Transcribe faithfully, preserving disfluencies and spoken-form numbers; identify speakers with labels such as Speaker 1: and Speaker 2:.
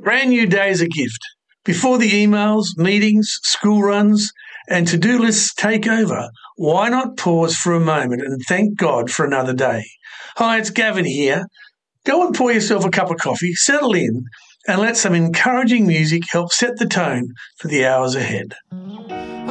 Speaker 1: Brand new day is a gift. Before the emails, meetings, school runs, and to-do lists take over, why not pause for a moment and thank God for another day? Hi, it's Gavin here. Go and pour yourself a cup of coffee, settle in, and let some encouraging music help set the tone for the hours ahead.